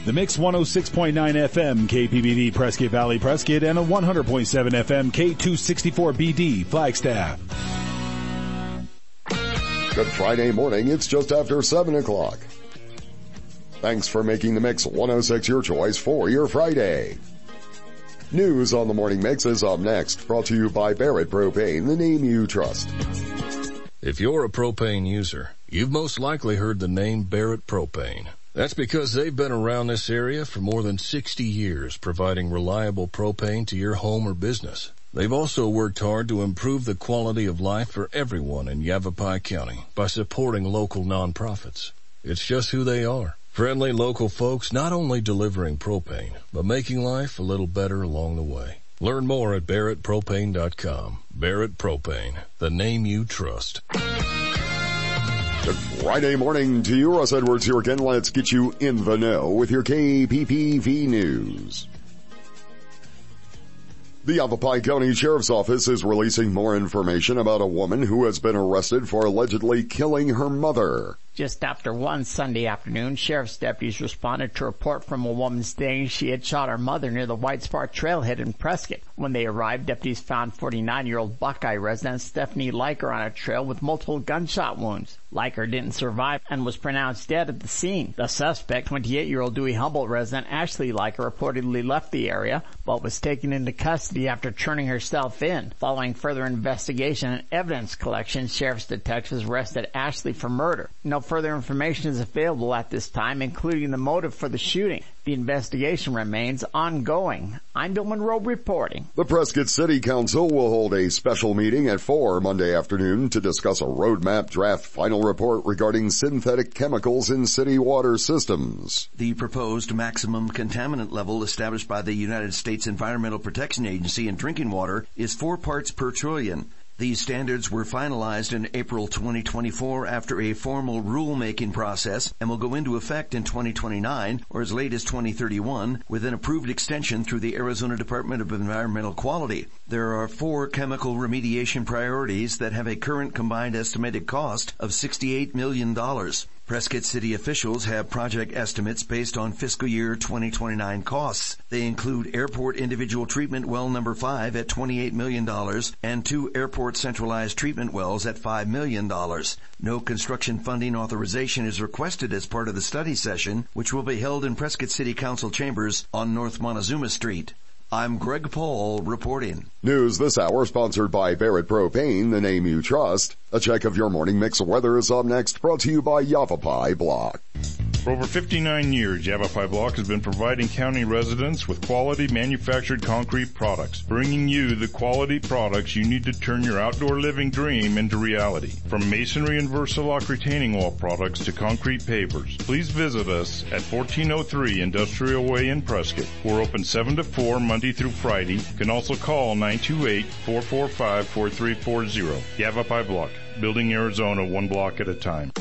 The Mix 106.9 FM KPBD Prescott Valley Prescott and a 100.7 FM K264BD Flagstaff. Good Friday morning. It's just after 7 o'clock. Thanks for making the Mix 106 your choice for your Friday. News on the Morning Mix is up next, brought to you by Barrett Propane, the name you trust. If you're a propane user, you've most likely heard the name Barrett Propane. That's because they've been around this area for more than 60 years, providing reliable propane to your home or business. They've also worked hard to improve the quality of life for everyone in Yavapai County by supporting local nonprofits. It's just who they are. Friendly local folks not only delivering propane, but making life a little better along the way. Learn more at barrettpropane.com. Barrett Propane, the name you trust. Good Friday morning to you. Russ Edwards here again. Let's get you in the know with your KPPV News. The Yavapai County Sheriff's Office is releasing more information about a woman who has been arrested for allegedly killing her mother. Just after 1 Sunday afternoon, sheriff's deputies responded to a report from a woman stating she had shot her mother near the White Spar trailhead in Prescott. When they arrived, deputies found 49-year-old Buckeye resident Stephanie Leiker on a trail with multiple gunshot wounds. Leiker didn't survive and was pronounced dead at the scene. The suspect, 28-year-old Dewey Humboldt resident Ashley Leiker, reportedly left the area, but was taken into custody after turning herself in. Following further investigation and evidence collection, sheriff's detectives arrested Ashley for murder. No further information is available at this time, including the motive for the shooting. The investigation remains ongoing. I'm Bill Monroe reporting. The Prescott City Council will hold a special meeting at 4 Monday afternoon to discuss a roadmap draft final report regarding synthetic chemicals in city water systems. The proposed maximum contaminant level established by the United States Environmental Protection Agency in drinking water is 4 parts per trillion. These standards were finalized in April 2024 after a formal rulemaking process and will go into effect in 2029 or as late as 2031 with an approved extension through the Arizona Department of Environmental Quality. There are 4 chemical remediation priorities that have a current combined estimated cost of $68 million. Prescott City officials have project estimates based on fiscal year 2029 costs. They include Airport Individual Treatment Well Number 5 at $28 million and 2 Airport Centralized Treatment Wells at $5 million. No construction funding authorization is requested as part of the study session, which will be held in Prescott City Council chambers on North Montezuma Street. I'm Greg Paul reporting. News this hour sponsored by Barrett Propane, the name you trust. A check of your morning mix of weather is up next, brought to you by Yavapai Block. For over 59 years, Yavapai Block has been providing county residents with quality manufactured concrete products, bringing you the quality products you need to turn your outdoor living dream into reality. From masonry and Versalock retaining wall products to concrete pavers, please visit us at 1403 Industrial Way in Prescott. We're open 7 to 4 Monday through Friday. You can also call 928-445-4340. Yavapai Block, building Arizona one block at a time.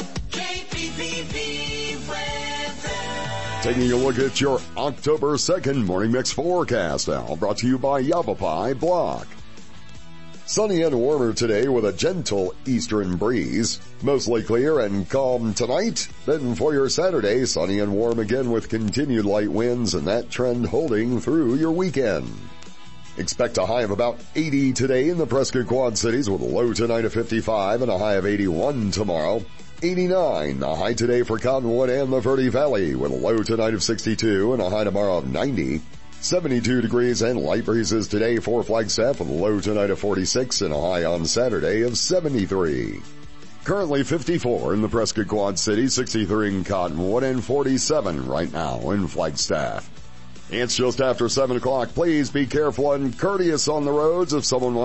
Taking a look at your October 2nd Morning Mix forecast now, brought to you by Yavapai Block. Sunny and warmer today with a gentle eastern breeze. Mostly clear and calm tonight. Then for your Saturday, sunny and warm again with continued light winds and that trend holding through your weekend. Expect a high of about 80 today in the Prescott Quad Cities with a low tonight of 55 and a high of 81 tomorrow. 89, the high today for Cottonwood and the Verde Valley with a low tonight of 62 and a high tomorrow of 90. 72 degrees and light breezes today for Flagstaff with a low tonight of 46 and a high on Saturday of 73. Currently 54 in the Prescott Quad Cities, 63 in Cottonwood, and 47 right now in Flagstaff. It's just after 7 o'clock. Please be careful and courteous on the roads if someone wants